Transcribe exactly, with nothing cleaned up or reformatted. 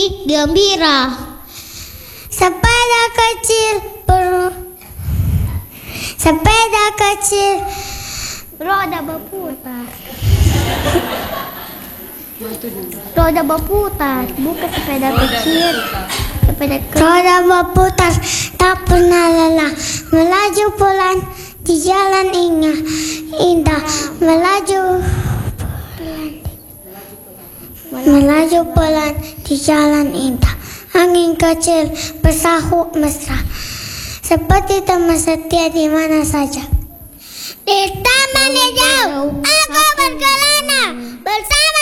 musik gembira. Sepeda kecil ber Sepeda kecil roda berputar. Roda berputar, bukan sepeda kecil. Sepeda kecil. Roda berputar, tak pernah lelah, melaju pelan di jalan indah, indah, melaju pelan, melaju pelan di jalan indah. Angin kecil bersahut mesra, seperti teman setia di mana saja. Di taman hijau, aku berkelana bersama